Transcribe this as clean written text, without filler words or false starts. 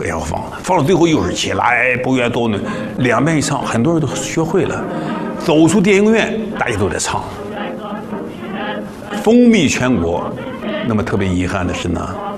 也要放，放到最后又是起来不愿多呢，两遍一唱，很多人都学会了，走出电影院，大家都在唱，风靡全国。那么特别遗憾的是呢，